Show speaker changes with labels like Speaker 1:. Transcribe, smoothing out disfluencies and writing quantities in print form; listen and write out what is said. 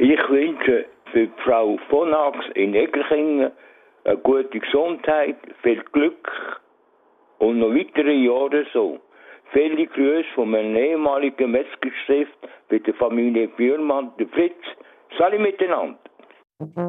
Speaker 1: Ich wünsche für die Frau von Ax in Egerkingen eine gute Gesundheit, viel Glück und noch weitere Jahre so. Viele Grüße von meinem ehemaligen Metzgerchef bei der Familie Bührmann, der Fritz. Salut miteinander.